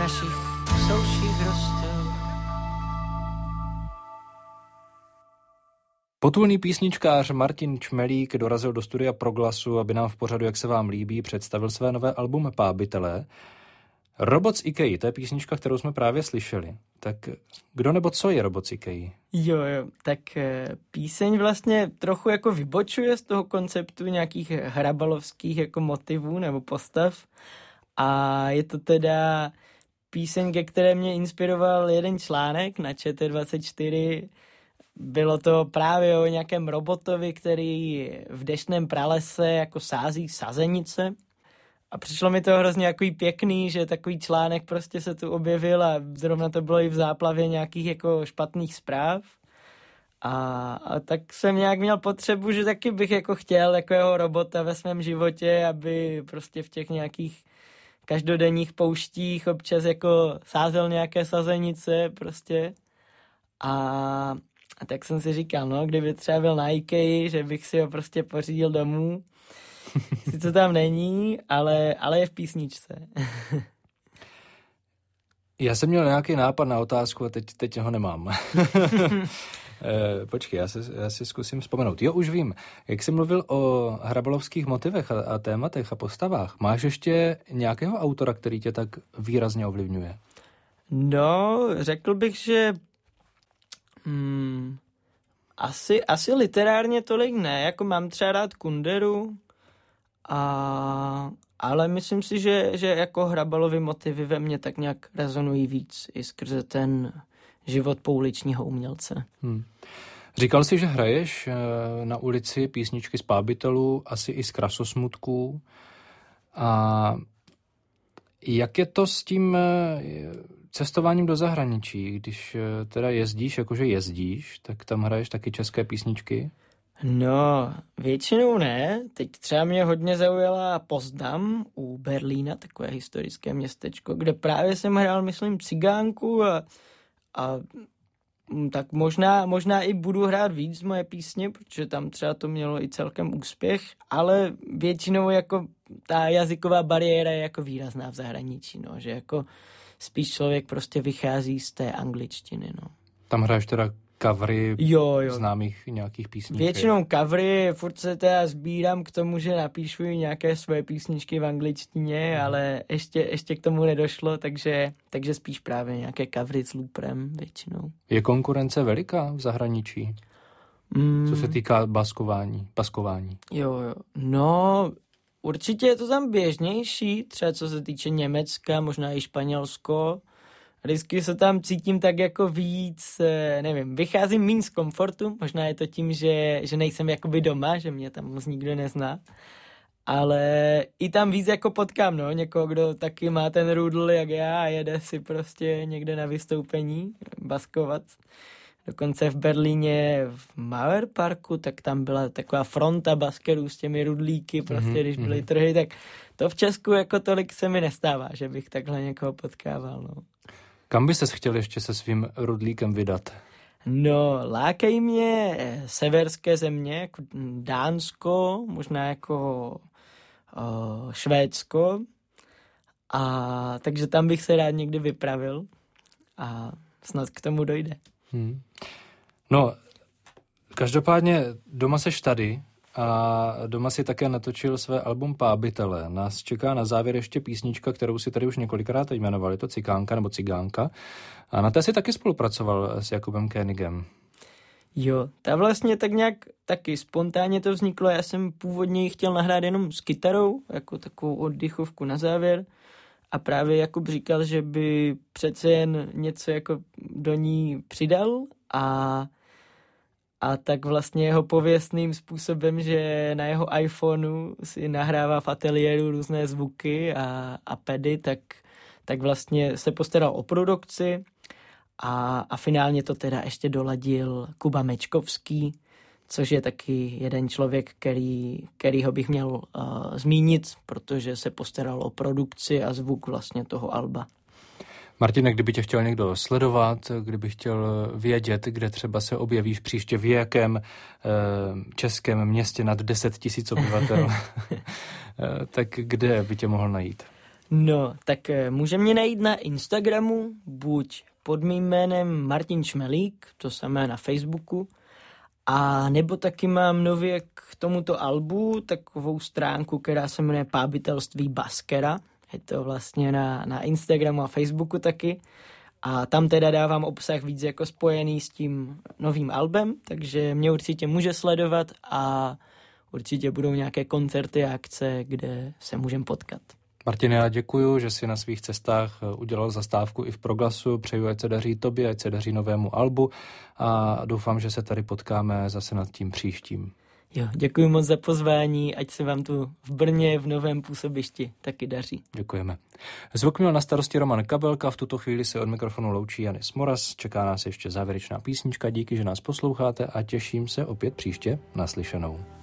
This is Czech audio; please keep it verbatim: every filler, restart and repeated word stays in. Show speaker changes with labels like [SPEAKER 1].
[SPEAKER 1] našich souších rostou.
[SPEAKER 2] Potulný písničkář Martin Čmelík dorazil do studia Proglasu, aby nám v pořadu Jak se vám líbí představil své nové album Pábitelé. Robot z Ikei, to je písnička, kterou jsme právě slyšeli. Tak kdo nebo co je Robot z Ikei?
[SPEAKER 1] Jo, jo, tak píseň vlastně trochu jako vybočuje z toho konceptu nějakých hrabalovských jako motivů nebo postav. A je to teda píseň, ke které mě inspiroval jeden článek na Č T dvacet čtyři. Bylo to právě o nějakém robotovi, který v deštném pralese jako sází sazenice. A přišlo mi to hrozně jako pěkný, že takový článek prostě se tu objevil a zrovna to bylo i v záplavě nějakých jako špatných zpráv. A, a tak jsem nějak měl potřebu, že taky bych jako chtěl takového robota ve svém životě, aby prostě v těch nějakých každodenních pouštích občas jako sázel nějaké sazenice prostě. A, a tak jsem si říkal, no, kdyby třeba byl na Ikei, že bych si ho prostě pořídil domů. Sice tam není, ale, ale je v písničce.
[SPEAKER 2] Já jsem měl nějaký nápad na otázku a teď, teď ho nemám. Počkej, já si, já si zkusím vzpomenout. Jo, už vím. Jak jsi mluvil o hrabalovských motivech a, a tématech a postavách, máš ještě nějakého autora, který tě tak výrazně ovlivňuje?
[SPEAKER 1] No, řekl bych, že hmm, asi, asi literárně tolik ne. Jako mám třeba rád Kunderu, a, ale myslím si, že, že jako Hrabalovi motivy ve mně tak nějak rezonují víc i skrze ten život pouličního umělce.
[SPEAKER 2] Hmm. Říkal jsi, že hraješ na ulici písničky z Pábitelů, asi i z Krasosmutků. A jak je to s tím cestováním do zahraničí? Když teda jezdíš, jakože jezdíš, tak tam hraješ taky české písničky?
[SPEAKER 1] No, většinou ne. Teď třeba mě hodně zaujala Pozdam u Berlína, takové historické městečko, kde právě jsem hrál, myslím, Cigánku a, a tak možná, možná i budu hrát víc moje písně, protože tam třeba to mělo i celkem úspěch, ale většinou jako ta jazyková bariéra je jako výrazná v zahraničí, no, že jako spíš člověk prostě vychází z té angličtiny, no.
[SPEAKER 2] Tam hraješ teda covery
[SPEAKER 1] jo, jo.
[SPEAKER 2] známých nějakých písniček.
[SPEAKER 1] Většinou covery, furt se teda sbírám k tomu, že napíšu nějaké svoje písničky v angličtině, mm. ale ještě, ještě k tomu nedošlo, takže, takže spíš právě nějaké covery s looprem většinou.
[SPEAKER 2] Je konkurence veliká v zahraničí? Mm. Co se týká baskování, paskování?
[SPEAKER 1] Jo, jo. No, určitě je to tam běžnější, třeba co se týče Německa, možná i Španělsko. Vždycky se tam cítím tak jako víc, nevím, vycházím méně z komfortu, možná je to tím, že, že nejsem jakoby doma, že mě tam moc nikdo nezná, ale i tam víc jako potkám, no, někoho, kdo taky má ten rudl jak já a jede si prostě někde na vystoupení baskovat. Dokonce v Berlíně v Mauerparku, tak tam byla taková fronta baskerů s těmi rudlíky, prostě mm-hmm. když byly trhy, tak to v Česku jako tolik se mi nestává, že bych takhle někoho potkával, no.
[SPEAKER 2] Kam byste chtěl ještě se svým rudlíkem vydat?
[SPEAKER 1] No, lákají mě severské země, jako Dánsko, možná jako uh, Švédsko, a takže tam bych se rád někdy vypravil a snad k tomu dojde.
[SPEAKER 2] Hmm. No, každopádně doma seš tady a doma si také natočil své album Pábitelé. Nás čeká na závěr ještě písnička, kterou si tady už několikrát jmenoval, je to Cikánka nebo Cigánka. A na té si taky spolupracoval s Jakubem Koenigem.
[SPEAKER 1] Jo, ta vlastně tak nějak taky spontánně to vzniklo. Já jsem původně ji chtěl nahrát jenom s kytarou, jako takovou oddychovku na závěr. A právě Jakub říkal, že by přece jen něco jako do ní přidal a A tak vlastně jeho pověstným způsobem, že na jeho iPhoneu si nahrává v ateliéru různé zvuky a, a pedy, tak, tak vlastně se postaral o produkci a, a finálně to teda ještě doladil Kuba Mečkovský, což je taky jeden člověk, který, kterýho bych měl uh, zmínit, protože se postaral o produkci a zvuk vlastně toho alba.
[SPEAKER 2] Martine, kdyby tě chtěl někdo sledovat, kdyby chtěl vědět, kde třeba se objevíš příště, v jakém e, českém městě nad deset tisíc obyvatel, e, tak kde by tě mohl najít?
[SPEAKER 1] No, tak může mě najít na Instagramu, buď pod mým jménem Martin Čmelík, to samé na Facebooku, a nebo taky mám nově k tomuto albu takovou stránku, která se jmenuje Pábitelství Baskera. Je to vlastně na, na Instagramu a Facebooku taky. A tam teda dávám obsah víc jako spojený s tím novým albem, takže mě určitě může sledovat a určitě budou nějaké koncerty a akce, kde se můžeme potkat.
[SPEAKER 2] Martine, já děkuju, že jsi na svých cestách udělal zastávku i v Proglasu. Přeju, ať se daří tobě, ať se daří novému albu a doufám, že se tady potkáme zase nad tím příštím.
[SPEAKER 1] Jo, děkuji moc za pozvání, ať se vám tu v Brně v novém působišti taky daří.
[SPEAKER 2] Děkujeme. Zvuk měl na starosti Roman Kabelka, v tuto chvíli se od mikrofonu loučí Janis Moras, čeká nás ještě závěrečná písnička, díky, že nás posloucháte a těším se opět příště naslyšenou.